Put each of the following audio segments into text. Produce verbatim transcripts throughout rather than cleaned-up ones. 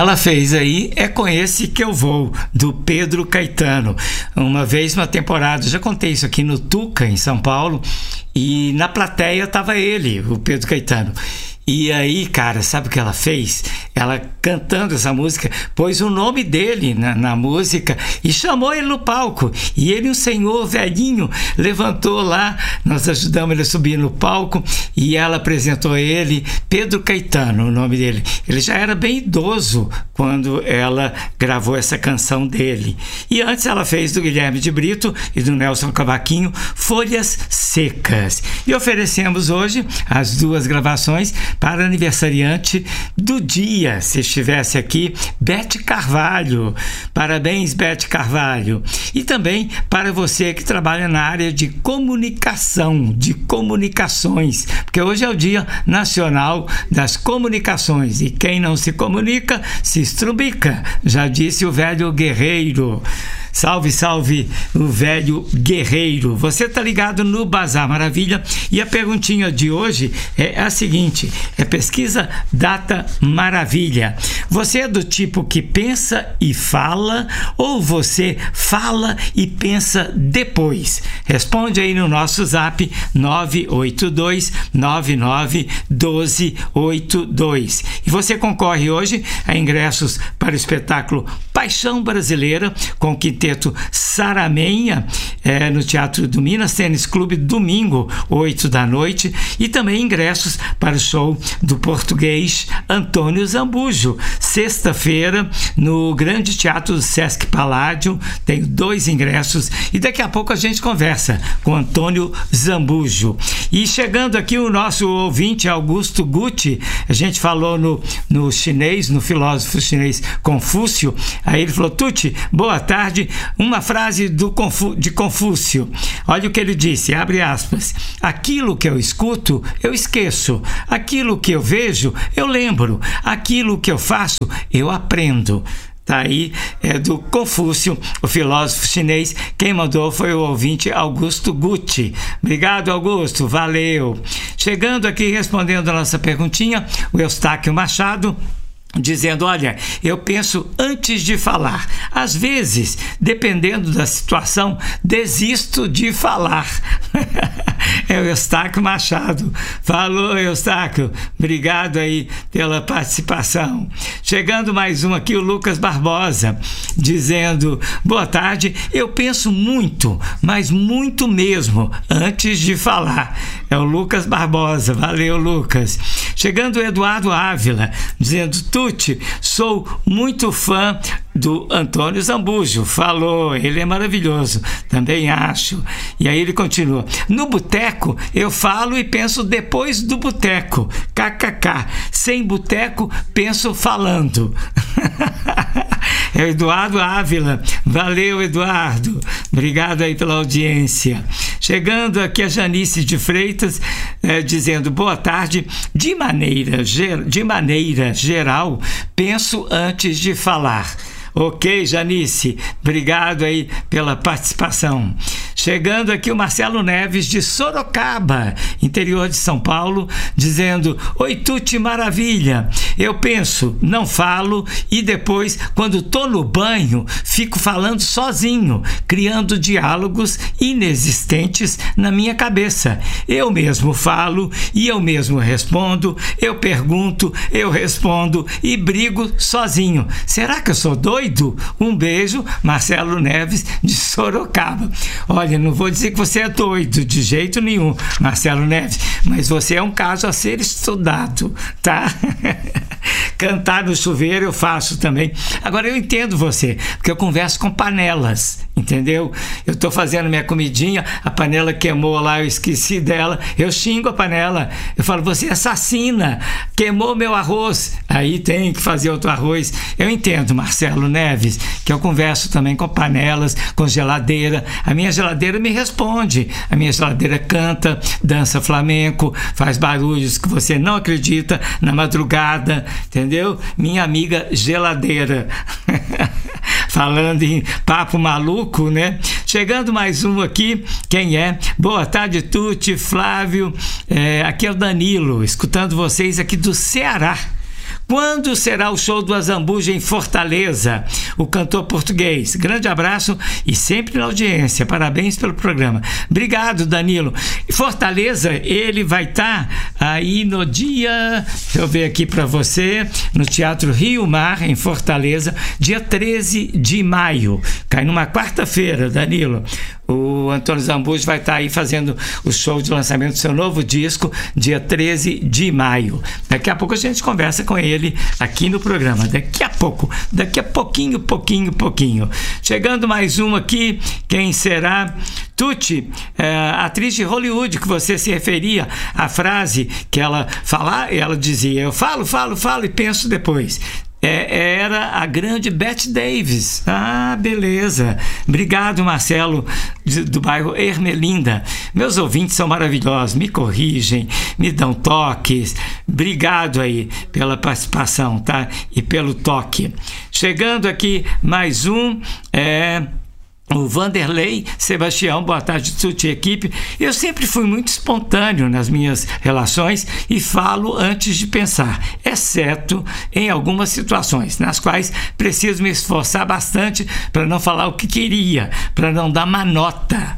ela fez aí É Com Esse Que Eu Vou, do Pedro Caetano. Uma vez na temporada, já contei isso aqui no Tuca, em São Paulo, e na plateia estava ele, o Pedro Caetano. E aí, cara, sabe o que ela fez? Ela, cantando essa música, pôs o nome dele na, na música e chamou ele no palco. E ele, um senhor velhinho, levantou lá, nós ajudamos ele a subir no palco e ela apresentou ele, Pedro Caetano, o nome dele. Ele já era bem idoso quando ela gravou essa canção dele. E antes ela fez do Guilherme de Brito e do Nelson Cavaquinho, Folhas Secas. E oferecemos hoje as duas gravações para aniversariante do dia, se estivesse aqui, Bete Carvalho. Parabéns, Bete Carvalho. E também para você que trabalha na área de comunicação, de comunicações, porque hoje é o Dia Nacional das Comunicações e quem não se comunica se estrubica, já disse o velho guerreiro. Salve, salve, o velho guerreiro. Você tá ligado no Bazar Maravilha e a perguntinha de hoje é a seguinte, é pesquisa Data Maravilha. Você é do tipo que pensa e fala ou você fala e pensa depois? Responde aí no nosso zap nove oito dois nove nove um dois oito dois. E você concorre hoje a ingressos para o espetáculo Paixão Brasileira com o Quinteto Saramenha, é, no Teatro do Minas Tênis Clube, domingo, oito da noite, e também ingressos para o show do português Antônio Zambujo, sexta-feira, no Grande Teatro do Sesc Paládio. Tenho dois ingressos e daqui a pouco a gente conversa com Antônio Zambujo. E chegando aqui o nosso ouvinte Augusto Guti, a gente falou no, no chinês, no filósofo chinês Confúcio. Aí ele falou: Tuti, boa tarde, uma frase do Confu- de Confúcio. Olha o que ele disse, abre aspas: aquilo que eu escuto, eu esqueço. Aquilo que eu vejo, eu lembro. Aquilo que eu faço, eu aprendo. Tá aí, é do Confúcio, o filósofo chinês. Quem mandou foi o ouvinte Augusto Guti. Obrigado, Augusto, valeu. Chegando aqui, respondendo a nossa perguntinha, o Eustáquio Machado, dizendo: olha, eu penso antes de falar. Às vezes, dependendo da situação, desisto de falar. É o Eustáquio Machado. Falou, Eustáquio. Obrigado aí pela participação. Chegando mais um aqui, o Lucas Barbosa, dizendo: boa tarde, eu penso muito, mas muito mesmo, antes de falar. É o Lucas Barbosa. Valeu, Lucas. Chegando o Eduardo Ávila, dizendo: Tuti, sou muito fã do Antônio Zambujo. Falou, ele é maravilhoso, também acho. E aí ele continua: no boteco eu falo e penso depois do boteco, kkk, sem boteco penso falando. É o Eduardo Ávila. Valeu, Eduardo, obrigado aí pela audiência. Chegando aqui a Janice de Freitas, é, dizendo: boa tarde, de maneira, de maneira geral penso antes de falar. Ok, Janice, obrigado aí pela participação. Chegando aqui o Marcelo Neves de Sorocaba, interior de São Paulo, dizendo: oi, Tuti, maravilha, eu penso, não falo e depois, quando tô no banho, fico falando sozinho, criando diálogos inexistentes na minha cabeça. Eu mesmo falo e eu mesmo respondo, eu pergunto, eu respondo e brigo sozinho. Será que eu sou doido? Um beijo, Marcelo Neves de Sorocaba. Olha, não vou dizer que você é doido de jeito nenhum, Marcelo Neves, mas você é um caso a ser estudado, tá? Cantar no chuveiro eu faço também. Agora eu entendo você, porque eu converso com panelas, entendeu? Eu tô fazendo minha comidinha, a panela queimou lá, eu esqueci dela, eu xingo a panela, eu falo: você é assassina, queimou meu arroz, aí tem que fazer outro arroz. Eu entendo, Marcelo Neves, que eu converso também com panelas, com geladeira. A minha geladeira me responde, a minha geladeira canta, dança flamenco, faz barulhos que você não acredita na madrugada, entendeu? Minha amiga geladeira. Falando em papo maluco, né? Chegando mais um aqui, quem é? Boa tarde, Tuti, Flávio, é, aqui é o Danilo, escutando vocês aqui do Ceará. Quando será o show do Azambuja em Fortaleza? O cantor português. Grande abraço e sempre na audiência. Parabéns pelo programa. Obrigado, Danilo. Fortaleza, ele vai estar aí no dia, deixa eu ver aqui para você, no Teatro Rio Mar, em Fortaleza, dia treze de maio. Cai numa quarta-feira, Danilo. O Antônio Zambujo vai estar aí fazendo o show de lançamento do seu novo disco, dia treze de maio. Daqui a pouco a gente conversa com ele aqui no programa. Daqui a pouco, daqui a pouquinho, pouquinho, pouquinho. Chegando mais um aqui, quem será? Tuti, é, atriz de Hollywood, que você se referia à frase que ela falava, ela dizia, eu falo, falo, falo e penso depois. É, era a grande Bette Davis. Ah, beleza. Obrigado, Marcelo, de, do bairro Ermelinda. Meus ouvintes são maravilhosos, me corrigem, me dão toques. Obrigado aí pela participação, tá? E pelo toque. Chegando aqui mais um, é... o Vanderlei Sebastião, boa tarde, Tuti, equipe. Eu sempre fui muito espontâneo nas minhas relações e falo antes de pensar, exceto em algumas situações, nas quais preciso me esforçar bastante para não falar o que queria, para não dar má nota.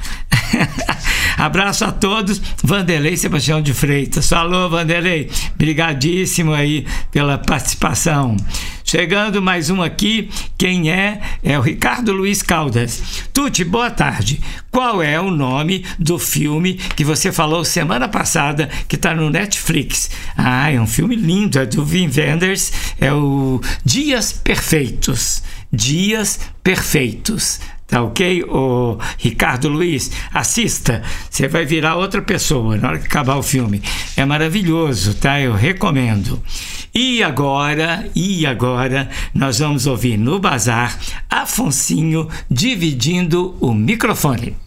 Abraço a todos, Vanderlei Sebastião de Freitas. Falou, Vanderlei, brigadíssimo aí pela participação. Chegando mais um aqui, quem é? É o Ricardo Luiz Caldas. Tuti, boa tarde. Qual é o nome do filme que você falou semana passada, que está no Netflix? Ah, é um filme lindo, é do Wim Wenders, é o Dias Perfeitos. Dias Perfeitos. Tá ok? O Ricardo Luiz, assista, você vai virar outra pessoa na hora que acabar o filme. É maravilhoso, tá? Eu recomendo. E agora, e agora, nós vamos ouvir no Bazar Afonsinho dividindo o microfone.